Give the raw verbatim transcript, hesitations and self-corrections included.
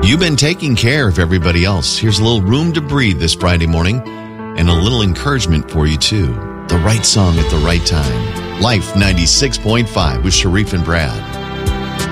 You've been taking care of everybody else. Here's a little room to breathe this Friday morning and a little encouragement for you, too. The right song at the right time. Life ninety-six point five with Sharif and Brad.